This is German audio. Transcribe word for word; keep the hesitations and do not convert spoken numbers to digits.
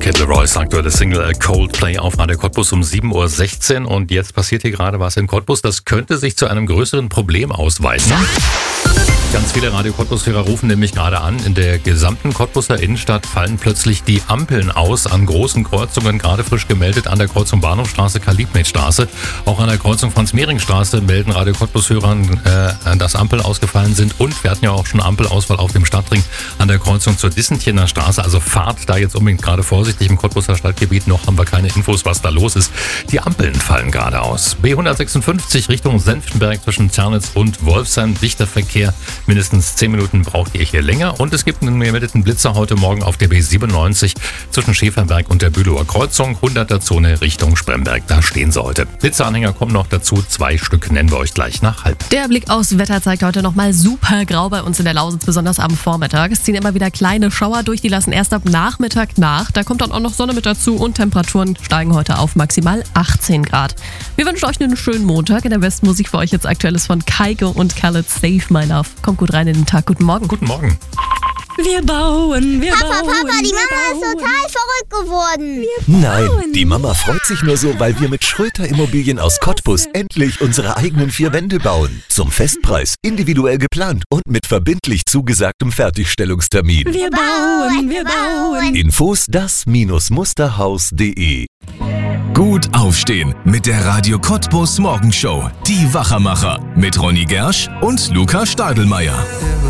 Kid Leroy's aktuelle Single Coldplay auf Radio Cottbus um sieben Uhr sechzehn. Und jetzt passiert hier gerade was in Cottbus. Das könnte sich zu einem größeren Problem ausweiten. Ganz viele Radio Cottbus-Hörer rufen nämlich gerade an. In der gesamten Cottbuser Innenstadt fallen plötzlich die Ampeln aus an großen Kreuzungen, gerade frisch gemeldet an der Kreuzung Bahnhofstraße, Karl-Liebknecht-Straße. Auch an der Kreuzung Franz-Mehring-Straße melden Radio Cottbus-Hörern, äh, dass Ampeln ausgefallen sind. Und wir hatten ja auch schon Ampelausfall auf dem Stadtring an der Kreuzung zur Dissentjener Straße. Also fahrt da jetzt unbedingt gerade vorsichtig im Cottbuser Stadtgebiet. Noch haben wir keine Infos, was da los ist. Die Ampeln fallen gerade aus. B hundertsechsundfünfzig Richtung Senftenberg zwischen Zernitz und Wolfsheim. Dichter Verkehr. Mindestens zehn Minuten braucht ihr hier länger. Und es gibt einen gemeldeten Blitzer heute Morgen auf der B siebenundneunzig zwischen Schäferberg und der Bülower Kreuzung. hunderter Zone Richtung Spremberg. Da stehen sie heute. Blitzeranhänger kommen noch dazu. Zwei Stück nennen wir euch gleich nach halb. Der Blick aufs Wetter zeigt heute nochmal super grau bei uns in der Lausitz, besonders am Vormittag. Es ziehen immer wieder kleine Schauer durch, die lassen erst ab Nachmittag nach. Da kommt dann auch noch Sonne mit dazu und Temperaturen steigen heute auf maximal achtzehn Grad. Wir wünschen euch einen schönen Montag. In der besten Musik für euch jetzt aktuelles von Kaiko und Khaled, Save My Love. Kommt gut rein in den Tag. Guten Morgen. Guten Morgen. Wir bauen, wir Papa, bauen. Papa, die wir Mama bauen. ist total verrückt geworden. Nein, die Mama freut sich nur so, weil wir mit Schröter Immobilien aus Cottbus endlich unsere eigenen vier Wände bauen. Zum Festpreis, individuell geplant und mit verbindlich zugesagtem Fertigstellungstermin. Wir bauen, wir bauen. Infos das Musterhaus punkt de. Gut aufstehen mit der Radio Cottbus Morgenshow. Die Wachermacher mit Ronny Gersch und Luca Stadelmeier.